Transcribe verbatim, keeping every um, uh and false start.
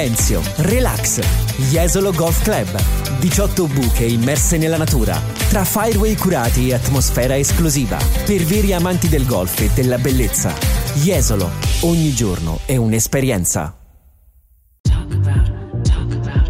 Enzio, relax. Jesolo Golf Club. diciotto buche immerse nella natura, tra fireway curati e atmosfera esclusiva. Per veri amanti del golf e della bellezza. Jesolo, ogni giorno è un'esperienza.